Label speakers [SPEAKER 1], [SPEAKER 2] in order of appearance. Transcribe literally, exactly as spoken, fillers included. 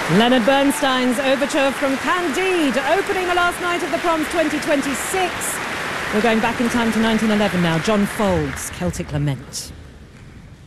[SPEAKER 1] Leonard Bernstein's overture from Candide, opening the last night of the Proms twenty twenty-six. We're going back in time to nineteen eleven now. John Fold's Celtic Lament.